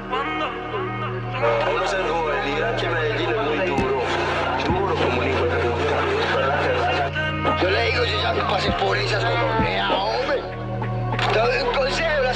Uno se joven, y aquí en Medellín es muy duro como un hijo de puta. Yo le digo, yo ya me pasé por esas gonorreas, hombre. Te doy un consejo,